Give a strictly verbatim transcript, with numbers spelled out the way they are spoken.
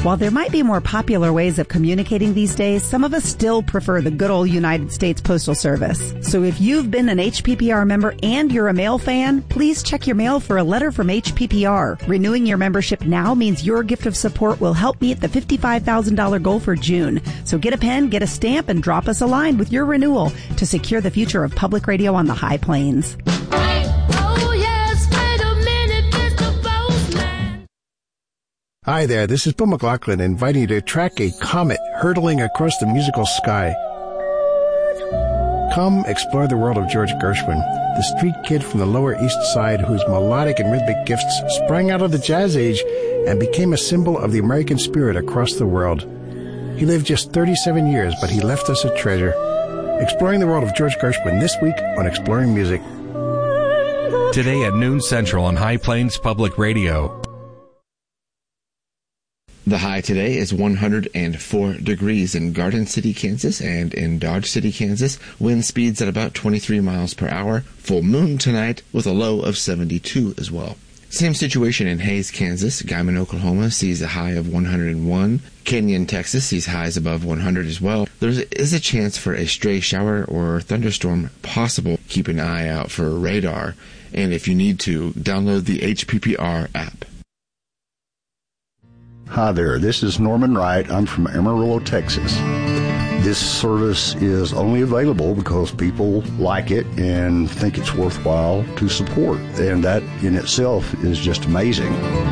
While there might be more popular ways of communicating these days, some of us still prefer the good old United States Postal Service. So if you've been an H P P R member and you're a mail fan, please check your mail for a letter from H P P R. Renewing your membership now means your gift of support will help meet the fifty-five thousand dollars goal for June. So get a pen, get a stamp, and drop us a line with your renewal to secure the future of public radio on the High Plains. Hi there, this is Bill McLaughlin inviting you to track a comet hurtling across the musical sky. Come explore the world of George Gershwin, the street kid from the Lower East Side whose melodic and rhythmic gifts sprang out of the jazz age and became a symbol of the American spirit across the world. He lived just thirty-seven years, but he left us a treasure. Exploring the world of George Gershwin this week on Exploring Music. Today at noon Central on High Plains Public Radio. The high today is one hundred four degrees in Garden City, Kansas, and in Dodge City, Kansas. Wind speeds at about twenty-three miles per hour. Full moon tonight with a low of seventy-two as well. Same situation in Hays, Kansas. Guyman, Oklahoma sees a high of one hundred one. Kenyon, Texas sees highs above one hundred as well. There is a chance for a stray shower or thunderstorm possible. Keep an eye out for radar. And if you need to, download the H P P R app. Hi there, this is Norman Wright. I'm from Amarillo, Texas. This service is only available because people like it and think it's worthwhile to support, and that in itself is just amazing.